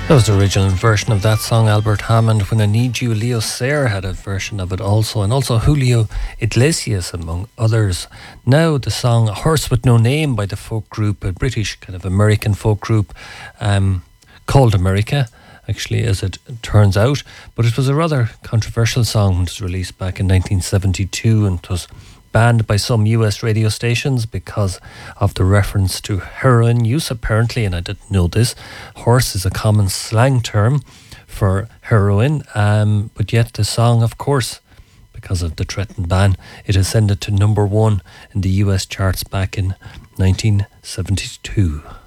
That was the original version of that song, Albert Hammond. When I Need You, Leo Sayer had a version of it also, and also Julio Iglesias, among others. Now the song Horse With No Name by the folk group, a British kind of American folk group called America, actually, as it turns out. But it was a rather controversial song when it was released back in 1972, and it was banned by some US radio stations because of the reference to heroin use, apparently, and I didn't know this. Horse is a common slang term for heroin, but yet the song, of course, because of the threatened ban, it ascended to number 1 in the US charts back in 1972.